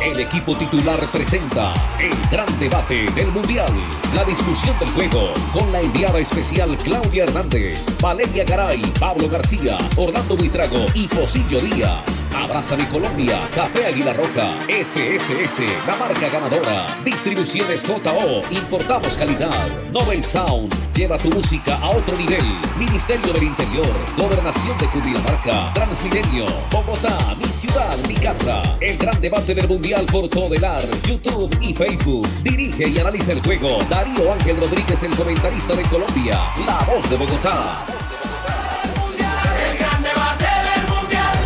El equipo titular presenta el gran debate del Mundial. La discusión del juego con la enviada especial Claudia Hernández, Valeria Garay, Pablo García, Orlando Buitrago y Posillo Díaz. Abraza mi Colombia, Café Águila Roja, FSS, la marca ganadora. Distribuciones JO, importamos calidad. Nobel Sound, lleva tu música a otro nivel. Ministerio del Interior, Gobernación de Cundinamarca, Transmilenio, Bogotá, mi ciudad, mi casa. El gran debate del Mundial por Todelar, YouTube y Facebook. Dirige y analiza el juego Darío Ángel Rodríguez, el comentarista de Colombia, la voz de Bogotá. El gran debate del Mundial.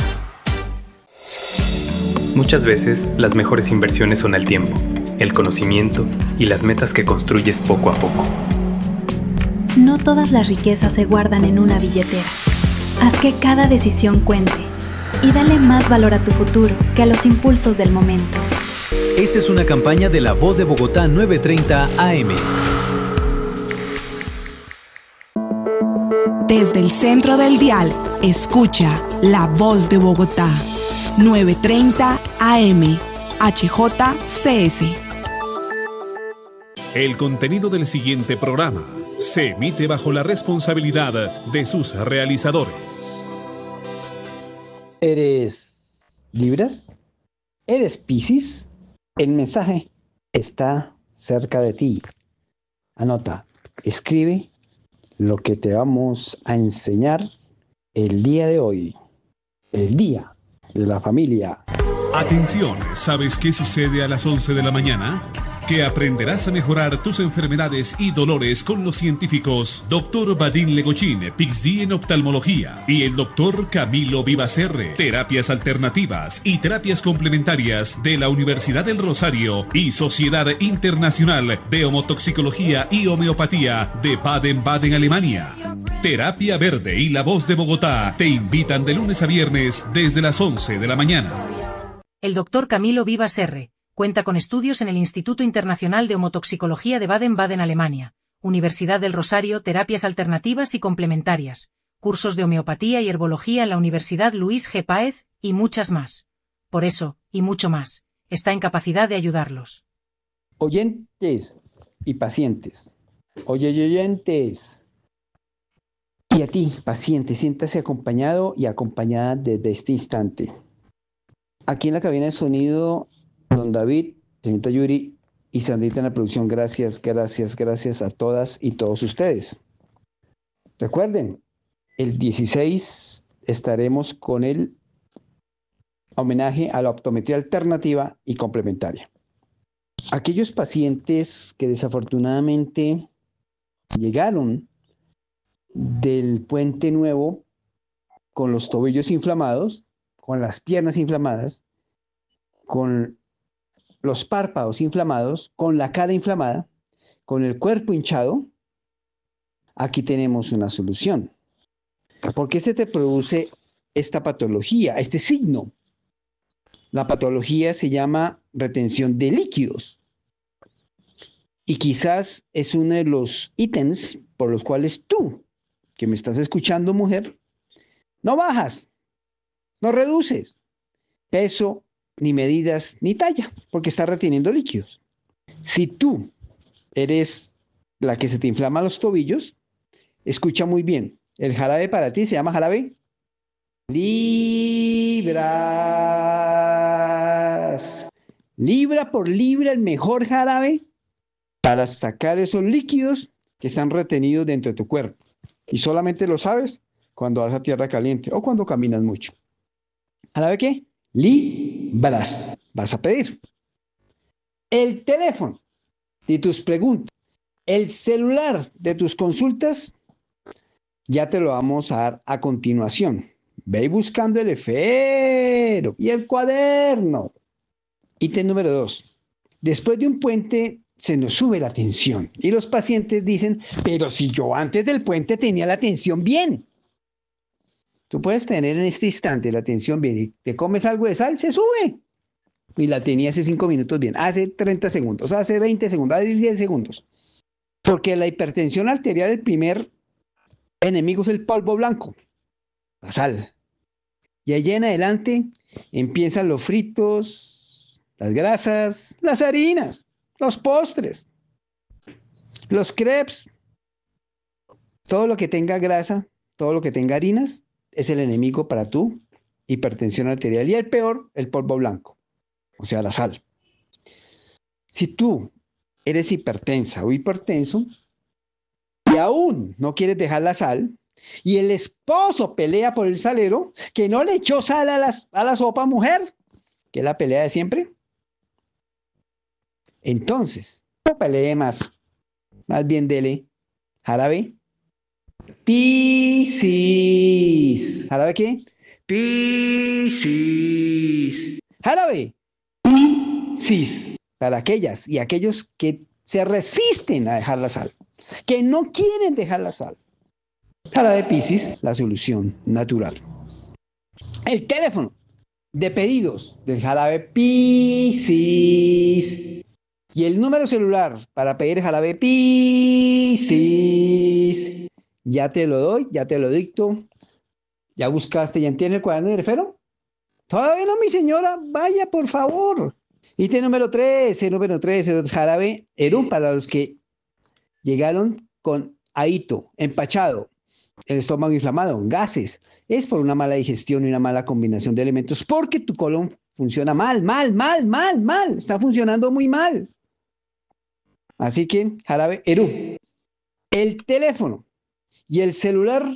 Muchas veces las mejores inversiones son el tiempo, el conocimiento y las metas que construyes poco a poco. No todas las riquezas se guardan en una billetera. Haz que cada decisión cuente y dale más valor a tu futuro que a los impulsos del momento. Esta es una campaña de La Voz de Bogotá 930 AM. Desde el centro del dial, escucha La Voz de Bogotá 930 AM, HJCS. El contenido del siguiente programa se emite bajo la responsabilidad de sus realizadores. ¿Eres Libras? ¿Eres Piscis? El mensaje está cerca de ti. Anota, escribe lo que te vamos a enseñar el día de hoy. El día de la familia. Atención, ¿sabes qué sucede a las 11 de la mañana? Que aprenderás a mejorar tus enfermedades y dolores con los científicos Dr. Vadim Legochín, PhD en oftalmología, y el Dr. Camilo Vivacerre, terapias alternativas y terapias complementarias de la Universidad del Rosario y Sociedad Internacional de Homotoxicología y Homeopatía de Baden-Baden, Alemania. Terapia Verde y La Voz de Bogotá te invitan de lunes a viernes desde las 11 de la mañana. El Dr. Camilo Vivacerre cuenta con estudios en el Instituto Internacional de Homotoxicología de Baden-Baden, Alemania, Universidad del Rosario, terapias alternativas y complementarias, cursos de homeopatía y herbología en la Universidad Luis G. Páez, y muchas más. Por eso, y mucho más, está en capacidad de ayudarlos. Oyentes y pacientes. Oyentes. Y a ti, paciente, siéntase acompañado y acompañada desde este instante. Aquí en la cabina de sonido, don David, señorita Yuri y Sandrita en la producción, gracias a todas y todos ustedes. Recuerden, el 16 estaremos con el homenaje a la optometría alternativa y complementaria. Aquellos pacientes que desafortunadamente llegaron del Puente Nuevo con los tobillos inflamados, con las piernas inflamadas, con los párpados inflamados, con la cara inflamada, con el cuerpo hinchado, aquí tenemos una solución. ¿Por qué se te produce esta patología, este signo? La patología se llama retención de líquidos. Y quizás es uno de los ítems por los cuales tú, que me estás escuchando, mujer, no bajas, no reduces peso, ni medidas, ni talla, porque está reteniendo líquidos. Si tú eres la que se te inflama los tobillos, escucha muy bien. El jarabe para ti se llama jarabe Libras. Libra por libra, el mejor jarabe para sacar esos líquidos que están retenidos dentro de tu cuerpo. Y solamente lo sabes cuando vas a tierra caliente o cuando caminas mucho. ¿Jarabe qué? Libras. Vas a pedir. El teléfono de tus preguntas, el celular de tus consultas, ya te lo vamos a dar a continuación. Ve buscando el esfero y el cuaderno. Ítem número 2. Después de un puente se nos sube la tensión y los pacientes dicen, pero si yo antes del puente tenía la tensión bien. Tú puedes tener en este instante la tensión bien y te comes algo de sal, se sube. Y la tenía hace 5 minutos bien, hace 30 segundos, hace 20 segundos, hace 10 segundos. Porque la hipertensión arterial, el primer enemigo es el polvo blanco, la sal. Y allá en adelante empiezan los fritos, las grasas, las harinas, los postres, los crepes, todo lo que tenga grasa, todo lo que tenga harinas, es el enemigo para tu hipertensión arterial. Y el peor, el polvo blanco, o sea, la sal. Si tú eres hipertensa o hipertenso y aún no quieres dejar la sal, y el esposo pelea por el salero, que no le echó sal a la sopa, mujer, que es la pelea de siempre, entonces, no pelee más bien dele jarabe Piscis. ¿Jarabe qué? Piscis. Jarabe Piscis. Para aquellas y aquellos que se resisten a dejar la sal, que no quieren dejar la sal. Jarabe Piscis, la solución natural. El teléfono de pedidos del jarabe Piscis y el número celular para pedir jarabe Piscis, ya te lo doy, ya te lo dicto. ¿Ya buscaste, ya entiendes el cuaderno de grefero? Todavía no, mi señora, vaya por favor. Ítem número 13, el jarabe Eru para los que llegaron con ahito, empachado, el estómago inflamado, gases. Es por una mala digestión y una mala combinación de elementos, porque tu colon funciona mal. Está funcionando muy mal. Así que, jarabe Eru. El teléfono y el celular,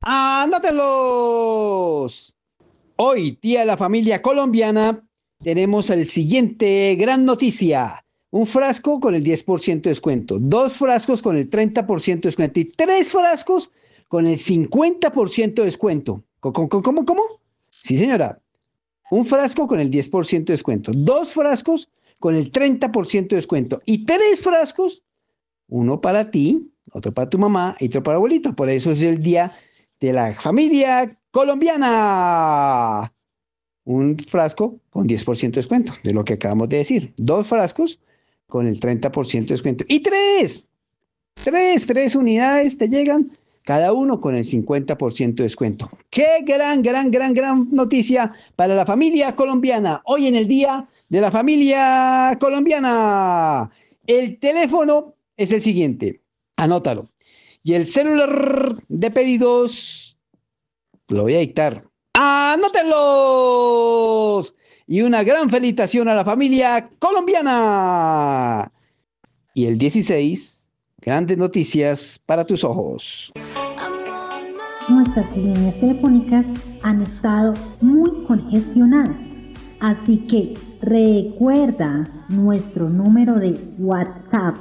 ¡anótenlos! Hoy, Día de la Familia Colombiana, tenemos el siguiente gran noticia. Un frasco con el 10% de descuento, 2 frascos con el 30% de descuento y 3 frascos con el 50% de descuento. ¿Cómo? Sí, señora. Un frasco con el 10% de descuento, 2 frascos con el 30% de descuento y 3 frascos, uno para ti, otro para tu mamá y otro para abuelito. Por eso es el Día de la Familia Colombiana. Un frasco con 10% de descuento, de lo que acabamos de decir. 2 frascos con el 30% de descuento. Y 3 unidades te llegan, cada uno con el 50% de descuento. ¡Qué gran noticia para la familia colombiana! Hoy en el Día de la Familia Colombiana. El teléfono es el siguiente, anótalo. Y el celular de pedidos, lo voy a dictar. ¡Anótenlos! Y una gran felicitación a la familia colombiana. Y el 16, grandes noticias para tus ojos. Nuestras líneas telefónicas han estado muy congestionadas, así que recuerda nuestro número de WhatsApp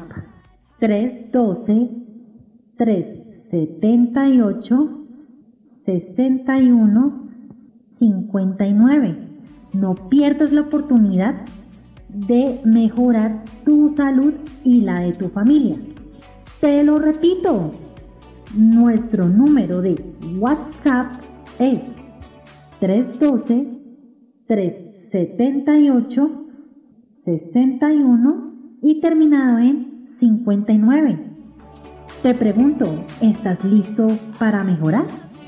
312-378-6159. No pierdas la oportunidad de mejorar tu salud y la de tu familia. Te lo repito, nuestro número de WhatsApp es 312-378-61 y terminado en 59. Te pregunto, ¿estás listo para mejorar?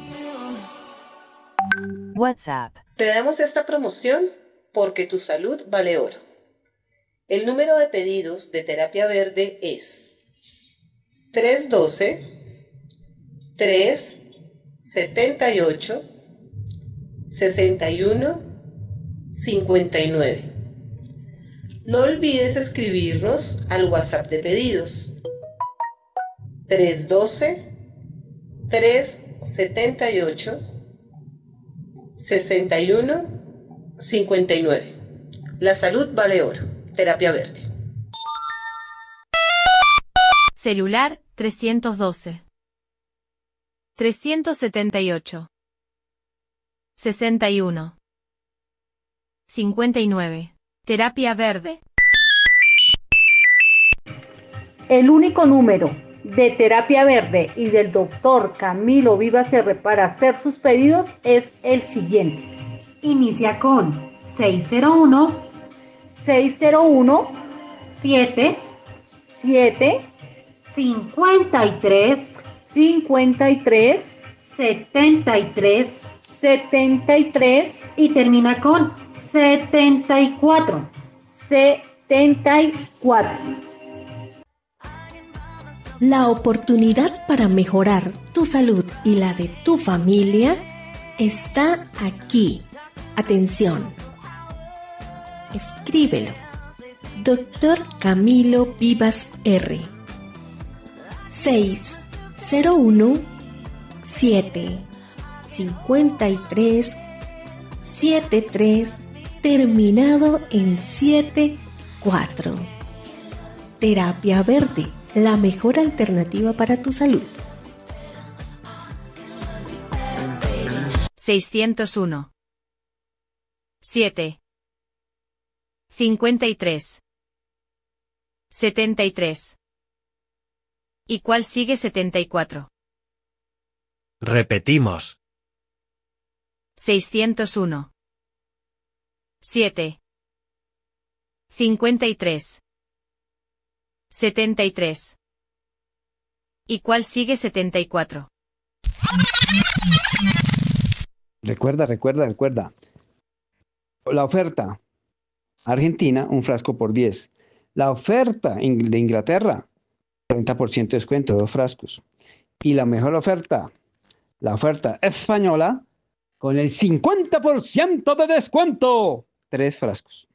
WhatsApp. Te damos esta promoción porque tu salud vale oro. El número de pedidos de Terapia Verde es 312-378-6159. No olvides escribirnos al WhatsApp de pedidos 312-378-6159. La salud vale oro. Terapia Verde. Celular 312 378 61 59. Terapia Verde. El único número de Terapia Verde y del doctor Camilo Vivas R para hacer sus pedidos es el siguiente. Inicia con 601 7 53 73 y termina con 74. 74. La oportunidad para mejorar tu salud y la de tu familia está aquí. Atención. Escríbelo. Dr. Camilo Vivas R. 601 753 73 terminado en 74. Terapia Verde, la mejor alternativa para tu salud. 601 7 53 73. ¿Y cuál sigue 74? Repetimos. 601 7 53 73. ¿Y cuál sigue 74? Recuerda. La oferta. Argentina, un frasco por 10. La oferta de Inglaterra, 30% de descuento, 2 frascos. Y la mejor oferta, la oferta española, con el 50% de descuento, 3 frascos.